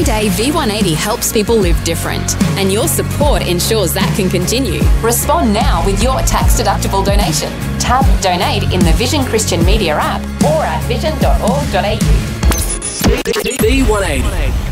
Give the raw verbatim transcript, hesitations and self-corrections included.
Every day, V one eighty helps people live different, and your support ensures that can continue. Respond now with your tax-deductible donation. Tap Donate in the Vision Christian Media app or at vision dot org dot a u. V one eighty.